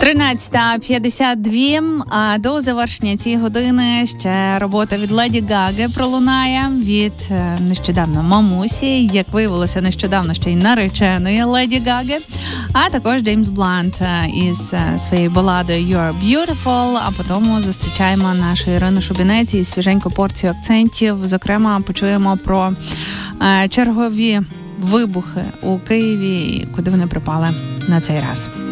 13:52, а до завершення цієї години ще робота від Леді Гаги пролунає, від нещодавно мамусі, як виявилося нещодавно ще й нареченої Леді Гаги, а також Джеймс Блант із своєю баладою You're Beautiful, а потім зустрічаємо нашу Ірину Шубінець і свіженьку порцію акцентів. Зокрема, почуємо про чергові вибухи у Києві, куди вони припали на цей раз.